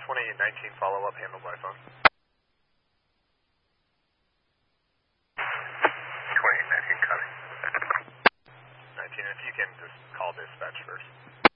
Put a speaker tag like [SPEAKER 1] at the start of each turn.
[SPEAKER 1] 2019 follow-up handled by phone.
[SPEAKER 2] 2019 coming.
[SPEAKER 1] 19, if you can just call dispatch first.